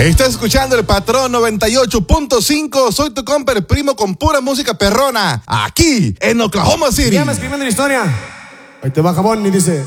Estás escuchando el Patrón 98.5. Soy tu compa, el primo con pura música perrona. Aquí, en Oklahoma City. Ya me escribiendo una historia. Ahí te va jabón y dice...